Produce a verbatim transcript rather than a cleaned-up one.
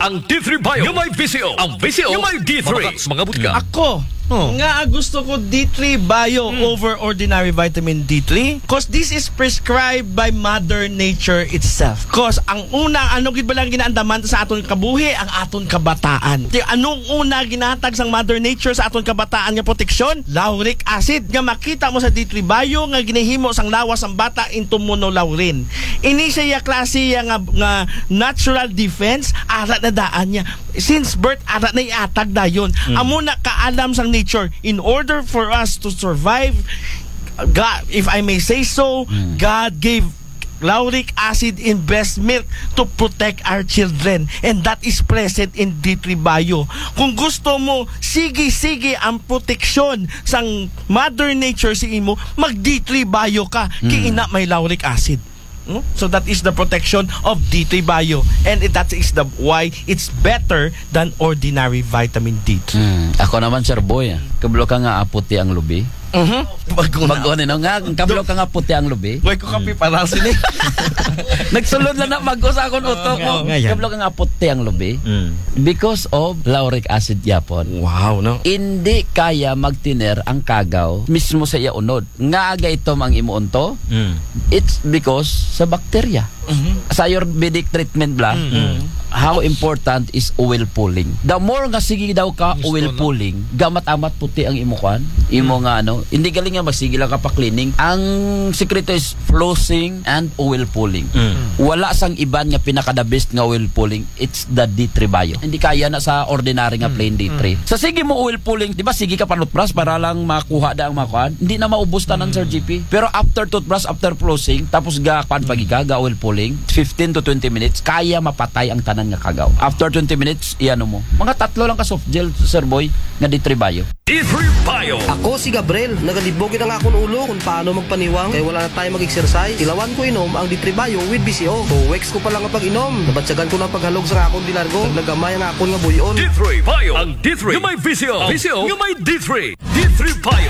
ang D three Bio. Yung may V C O. Ang V C O. Yung may D three. Mga butka. Ako, Oh. nga gusto ko D three Bio over ordinary vitamin D three cause this is prescribed by Mother Nature itself. Cause ang una, ano gid ba lang ginaandaman sa aton kabuhi, ang aton kabataan. Di, anong una ginatag sang Mother Nature sa aton kabataan nga proteksyon? Lauric acid. Nga makita mo sa D three Bio nga ginahimo sang lawas ang bata into monolaurin. Ini siya klase ya nga, nga natural defense, ara na daan niya. Since birth, ara na iatag dayon. Mm. Amo na kaalam sang nature. In order for us to survive, God, if I may say so, mm. God gave lauric acid in breast milk to protect our children, and that is present in D three Bio. Kung gusto mo sige-sige ang proteksyon sang Mother Nature si imo, mag D three Bio ka, mm. kay ina may lauric acid. Hmm? So that is the protection of D three Bio, and it, that is the why it's better than ordinary vitamin D three. Hmm. Ako naman, Sir Boy, kablo ka nga aputi ang lubi. Mhm. Mag-on no nga, kablo ka nga puti ang lubi. Way ko kape para sini. Nagsulod lang na mag-o sa akong utok mo. Kablo ka nga puti ang lubi. Because of lauric acid yapon. Wow, no. Hindi kaya magtiner ang kagaw mismo sa iya unod. Nga aga ito ang imuunto. Mm. It's because sa bacteria. Mhm. Sa Ayurvedic treatment bla, Mhm. how important is oil pulling. The more nga sige daw ka Gusto oil na. pulling, gamat-amat puti ang imo kan, imo nga ano, hindi galing nga magsige lang ka pa cleaning. Ang sekreto is flossing and oil pulling. Mm. Wala sang iban nga pinaka the best nga oil pulling, it's the D three Bio. Hindi kaya na sa ordinary nga plain D three. Sa sige mo oil pulling, di ba sige ka pa toothbrush para lang makuha da ang makuan, hindi na maubos tanan Sir G P. Pero after toothbrush, after flossing, tapos ga pan pagiga ga oil pulling, fifteen to twenty minutes, kaya mapatay ang tanan nga kagaw. After twenty minutes, iano mo. Mga tatlo lang ka soft gel, Sir Boy, nga D three Bio. D three Bio. Ako si Gabriel, nagalibogin ang akong ulo kung paano magpaniwang kaya wala na tayo mag-exercise. Tilawan ko inom ang D three Bio with B C O. two weeks ko pa lang ang pag-inom. Nabatsagan ko ng paghalog sa akong dilargo. Naglagamay ang akong nga buyon. D three Bio. Ang D three. Yung may V C O. V C O. Yung may D three. D three Bio.